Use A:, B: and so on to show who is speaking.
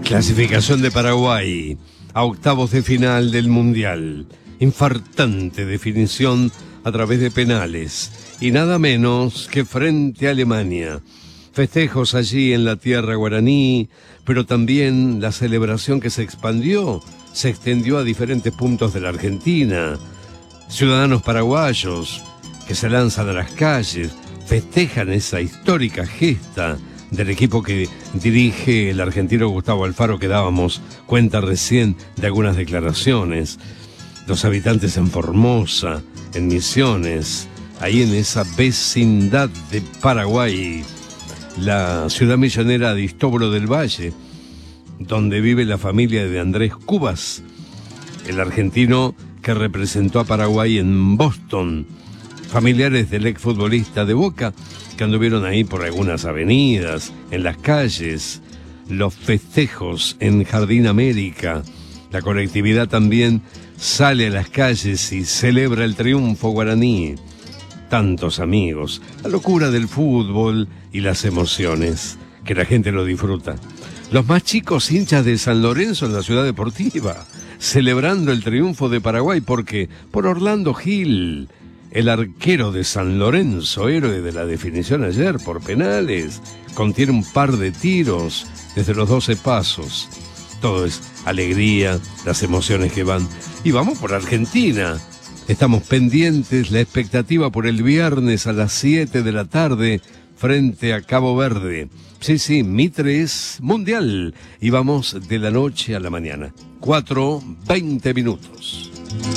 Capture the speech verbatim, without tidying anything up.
A: Clasificación de Paraguay a octavos de final del Mundial. Infartante definición a través de penales. Y nada menos que frente a Alemania. Festejos allí en la tierra guaraní, pero también la celebración que se expandió, se extendió a diferentes puntos de la Argentina. Ciudadanos paraguayos que se lanzan a las calles, festejan esa histórica gesta del equipo que dirige el argentino Gustavo Alfaro, que dábamos cuenta recién de algunas declaraciones. Los habitantes en Formosa, en Misiones, ahí en esa vecindad de Paraguay, la ciudad millonera de Istóbolo del Valle, donde vive la familia de Andrés Cubas, el argentino que representó a Paraguay en Boston. Familiares del exfutbolista de Boca que anduvieron ahí por algunas avenidas, en las calles, los festejos en Jardín América. La colectividad también sale a las calles y celebra el triunfo guaraní. Tantos amigos, la locura del fútbol y las emociones, que la gente lo disfruta. Los más chicos hinchas de San Lorenzo en la ciudad deportiva, celebrando el triunfo de Paraguay porque por Orlando Gil, el arquero de San Lorenzo, héroe de la definición ayer por penales, contiene un par de tiros desde los doce pasos. Todo es alegría, las emociones que van. Y vamos por Argentina. Estamos pendientes, la expectativa por el viernes a las siete de la tarde frente a Cabo Verde. Sí, sí, Mitre es mundial. Y vamos de la noche a la mañana. cuatro, veinte minutos.